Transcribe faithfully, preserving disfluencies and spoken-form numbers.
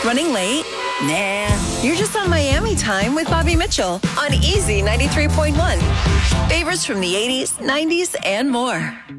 Running late? Nah. You're just on Miami time with Bobby Mitchell on Easy ninety-three point one. Favorites from the eighties, nineties, and more.